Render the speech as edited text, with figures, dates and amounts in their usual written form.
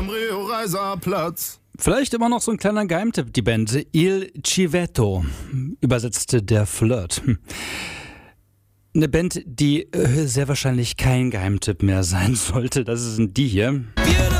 am Rio-Reiser-Platz. Vielleicht immer noch so ein kleiner Geheimtipp, die Band Il Civetto, übersetzte der Flirt. Eine Band, die sehr wahrscheinlich kein Geheimtipp mehr sein sollte, das sind die hier.